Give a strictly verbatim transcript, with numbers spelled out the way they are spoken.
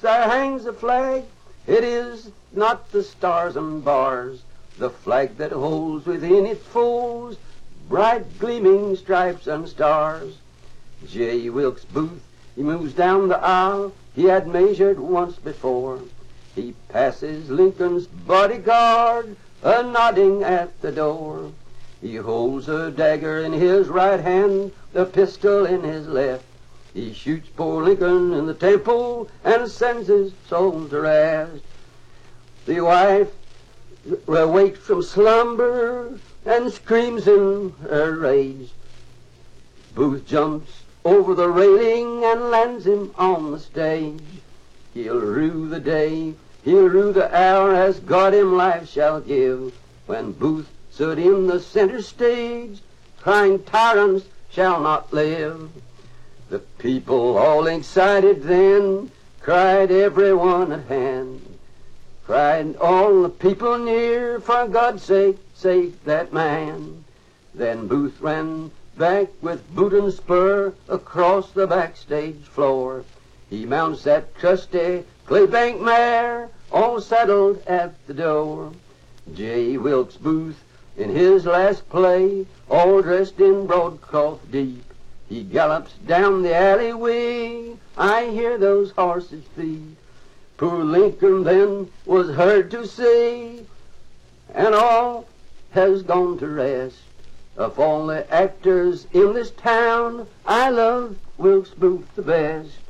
There hangs a flag, it is not the stars and bars, the flag that holds within its folds bright gleaming stripes and stars. J. Wilkes Booth, he moves down the aisle he had measured once before. He passes Lincoln's bodyguard, a nodding at the door. He holds a dagger in his right hand, a pistol in his left. He shoots poor Lincoln in the temple and sends his soul to rest. The wife awakes from slumber and screams in her rage. Booth jumps over the railing and lands him on the stage. He'll rue the day, he'll rue the hour, as God him life shall give, when Booth stood in the center stage, crying, "Tyrants shall not live." The people all excited then, cried every one at hand. Cried all the people near, "For God's sake, save that man." Then Booth ran back with boot and spur across the backstage floor. He mounts that trusty claybank mare, all saddled at the door. J. Wilkes Booth, in his last play, all dressed in broadcloth deep, he gallops down the alleyway, I hear those horses' feet. Poor Lincoln then was heard to say, and all has gone to rest. Of all the actors in this town, I love Wilkes Booth the best.